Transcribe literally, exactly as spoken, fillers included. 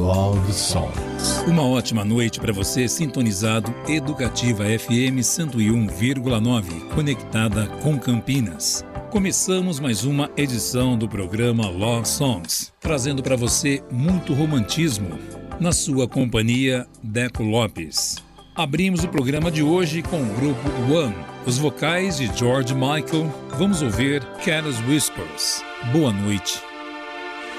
Love Songs. Uma ótima noite para você sintonizado Educativa F M cento e um vírgula nove, conectada com Campinas. Começamos mais uma edição do programa Love Songs, trazendo para você muito romantismo. Na sua companhia, Deco Lopes. Abrimos o programa de hoje com o grupo One, os vocais de George Michael. Vamos ouvir Careless Whispers. Boa noite.